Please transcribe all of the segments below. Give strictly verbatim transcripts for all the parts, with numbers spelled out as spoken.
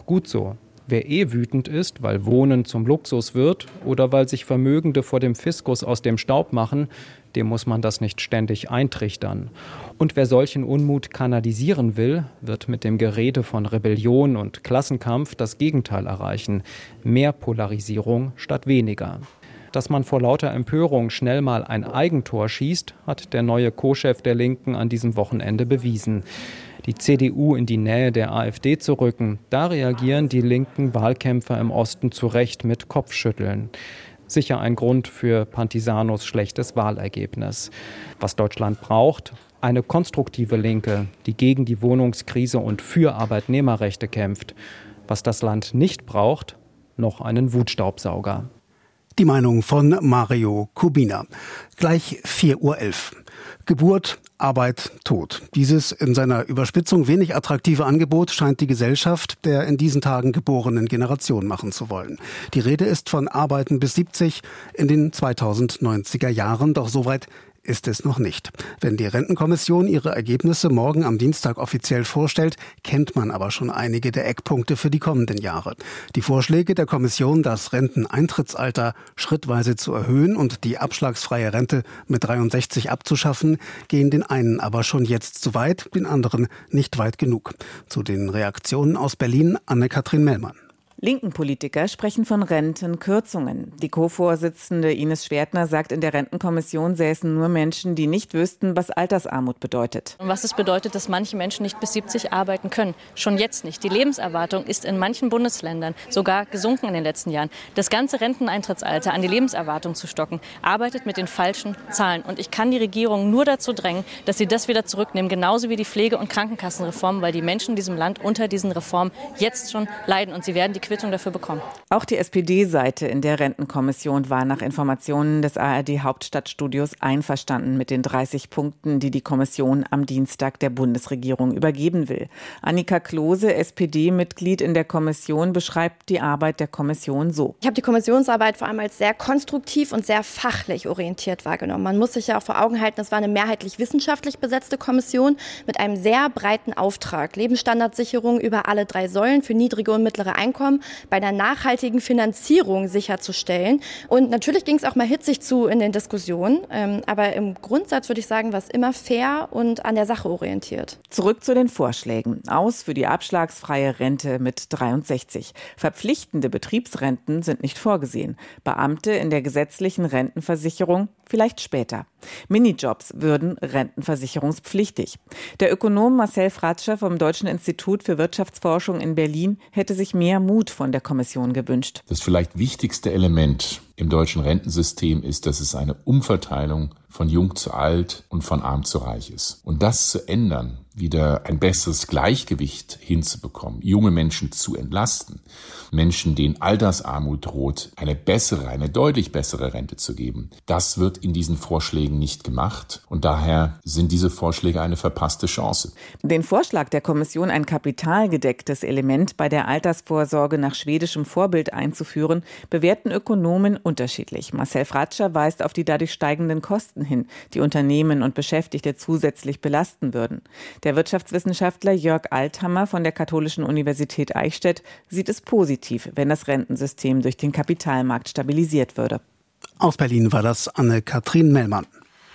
auch gut so. Wer eh wütend ist, weil Wohnen zum Luxus wird oder weil sich Vermögende vor dem Fiskus aus dem Staub machen, dem muss man das nicht ständig eintrichtern. Und wer solchen Unmut kanalisieren will, wird mit dem Gerede von Rebellion und Klassenkampf das Gegenteil erreichen. Mehr Polarisierung statt weniger. Dass man vor lauter Empörung schnell mal ein Eigentor schießt, hat der neue Co-Chef der Linken an diesem Wochenende bewiesen. Die C D U in die Nähe der AfD zu rücken, da reagieren die linken Wahlkämpfer im Osten zu Recht mit Kopfschütteln. Sicher ein Grund für Pantisanos schlechtes Wahlergebnis. Was Deutschland braucht, eine konstruktive Linke, die gegen die Wohnungskrise und für Arbeitnehmerrechte kämpft. Was das Land nicht braucht, noch einen Wutstaubsauger. Die Meinung von Mario Kubina. Gleich vier Uhr elf. Geburt, Arbeit, Tod. Dieses in seiner Überspitzung wenig attraktive Angebot scheint die Gesellschaft der in diesen Tagen geborenen Generation machen zu wollen. Die Rede ist von Arbeiten bis siebzig in den zweitausendneunziger Jahren, doch soweit ist es noch nicht. Wenn die Rentenkommission ihre Ergebnisse morgen am Dienstag offiziell vorstellt, kennt man aber schon einige der Eckpunkte für die kommenden Jahre. Die Vorschläge der Kommission, das Renteneintrittsalter schrittweise zu erhöhen und die abschlagsfreie Rente mit dreiundsechzig abzuschaffen, gehen den einen aber schon jetzt zu weit, den anderen nicht weit genug. Zu den Reaktionen aus Berlin, Anne-Kathrin Mellmann. Linken Politiker sprechen von Rentenkürzungen. Die Co-Vorsitzende Ines Schwertner sagt, in der Rentenkommission säßen nur Menschen, die nicht wüssten, was Altersarmut bedeutet. Und was es bedeutet, dass manche Menschen nicht bis siebzig arbeiten können. Schon jetzt nicht. Die Lebenserwartung ist in manchen Bundesländern sogar gesunken in den letzten Jahren. Das ganze Renteneintrittsalter an die Lebenserwartung zu stocken, arbeitet mit den falschen Zahlen. Und ich kann die Regierung nur dazu drängen, dass sie das wieder zurücknehmen, genauso wie die Pflege- und Krankenkassenreform, weil die Menschen in diesem Land unter diesen Reformen jetzt schon leiden und sie werden die Quittung dafür bekommen. Auch die S P D-Seite in der Rentenkommission war nach Informationen des A R D-Hauptstadtstudios einverstanden mit den dreißig Punkten, die die Kommission am Dienstag der Bundesregierung übergeben will. Annika Klose, S P D-Mitglied in der Kommission, beschreibt die Arbeit der Kommission so. Ich habe die Kommissionsarbeit vor allem als sehr konstruktiv und sehr fachlich orientiert wahrgenommen. Man muss sich ja auch vor Augen halten, es war eine mehrheitlich wissenschaftlich besetzte Kommission mit einem sehr breiten Auftrag. Lebensstandardsicherung über alle drei Säulen für niedrige und mittlere Einkommen, bei einer nachhaltigen Finanzierung sicherzustellen. Und natürlich ging es auch mal hitzig zu in den Diskussionen. Ähm, aber im Grundsatz würde ich sagen, war es immer fair und an der Sache orientiert. Zurück zu den Vorschlägen. Aus für die abschlagsfreie Rente mit dreiundsechzig. Verpflichtende Betriebsrenten sind nicht vorgesehen. Beamte in der gesetzlichen Rentenversicherung vielleicht später. Minijobs würden rentenversicherungspflichtig. Der Ökonom Marcel Fratscher vom Deutschen Institut für Wirtschaftsforschung in Berlin hätte sich mehr Mut von der Kommission gewünscht. Das vielleicht wichtigste Element im deutschen Rentensystem ist, dass es eine Umverteilung von jung zu alt und von arm zu reich ist. Und das zu ändern, wieder ein besseres Gleichgewicht hinzubekommen, junge Menschen zu entlasten, Menschen, denen Altersarmut droht, eine bessere, eine deutlich bessere Rente zu geben, das wird in diesen Vorschlägen nicht gemacht. Und daher sind diese Vorschläge eine verpasste Chance. Den Vorschlag der Kommission, ein kapitalgedecktes Element bei der Altersvorsorge nach schwedischem Vorbild einzuführen, bewerten Ökonomen unterschiedlich. Marcel Fratscher weist auf die dadurch steigenden Kosten hin, die Unternehmen und Beschäftigte zusätzlich belasten würden. Der Wirtschaftswissenschaftler Jörg Althammer von der Katholischen Universität Eichstätt sieht es positiv, wenn das Rentensystem durch den Kapitalmarkt stabilisiert würde. Aus Berlin war das Anne-Kathrin Mellmann.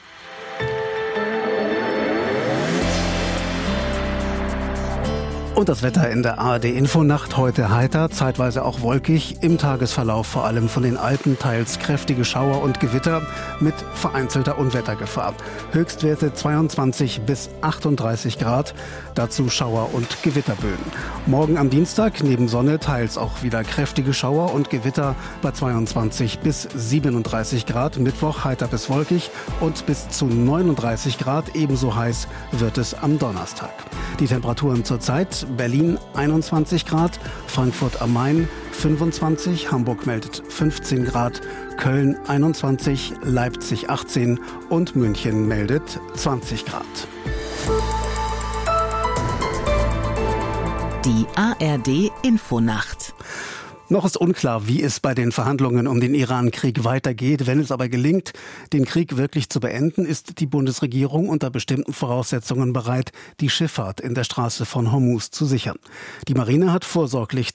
Und das Wetter in der A R D-Infonacht heute heiter, zeitweise auch wolkig, im Tagesverlauf vor allem von den Alpen teils kräftige Schauer und Gewitter mit vereinzelter Unwettergefahr. Höchstwerte zweiundzwanzig bis achtunddreißig Grad, dazu Schauer und Gewitterböen. Morgen am Dienstag neben Sonne teils auch wieder kräftige Schauer und Gewitter bei zweiundzwanzig bis siebenunddreißig Grad. Mittwoch heiter bis wolkig und bis zu neununddreißig Grad, ebenso heiß wird es am Donnerstag. Die Temperaturen zurzeit: Berlin einundzwanzig Grad, Frankfurt am Main fünfundzwanzig, Hamburg meldet fünfzehn Grad, Köln einundzwanzig, Leipzig achtzehn und München meldet zwanzig Grad. Die A R D-Infonacht. Noch ist unklar, wie es bei den Verhandlungen um den Iran-Krieg weitergeht. Wenn es aber gelingt, den Krieg wirklich zu beenden, ist die Bundesregierung unter bestimmten Voraussetzungen bereit, die Schifffahrt in der Straße von Hormuz zu sichern. Die Marine hat vorsorglich